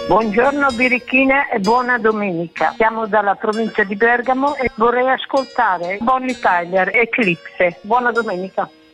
Buongiorno birichine e buona domenica. Siamo dalla provincia di Bergamo e vorrei ascoltare Bonnie Tyler, Eclipse. Buona domenica.